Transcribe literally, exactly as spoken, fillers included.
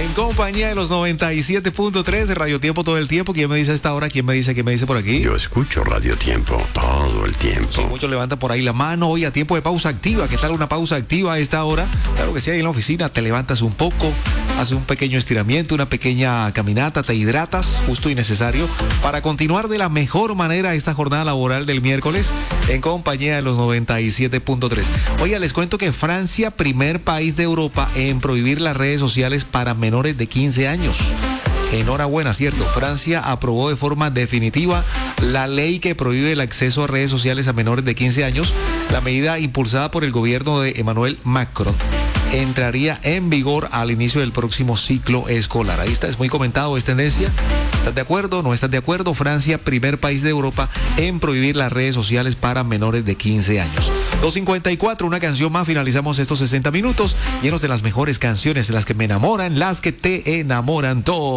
En compañía de los noventa y siete punto tres de Radio Tiempo todo el tiempo. ¿Quién me dice a esta hora? ¿Quién me dice? ¿Quién me dice por aquí? Yo escucho Radio Tiempo todo el tiempo. Sí, muchos levantan por ahí la mano. Hoy a tiempo de pausa activa. ¿Qué tal una pausa activa a esta hora? Claro que sí, ahí en la oficina te levantas un poco, haces un pequeño estiramiento, una pequeña caminata, te hidratas, justo y necesario, para continuar de la mejor manera esta jornada laboral del miércoles en compañía de los noventa y siete punto tres. Oiga, les cuento que Francia, primer país de Europa en prohibir las redes sociales para menores de quince años. Enhorabuena, ¿cierto? Francia aprobó de forma definitiva la ley que prohíbe el acceso a redes sociales a menores de quince años. La medida impulsada por el gobierno de Emmanuel Macron entraría en vigor al inicio del próximo ciclo escolar. Ahí está, es muy comentado, es tendencia. ¿Estás de acuerdo? ¿No estás de acuerdo? Francia, primer país de Europa en prohibir las redes sociales para menores de quince años. dos cincuenta y cuatro, una canción más, finalizamos estos sesenta minutos llenos de las mejores canciones, las que me enamoran, las que te enamoran todo.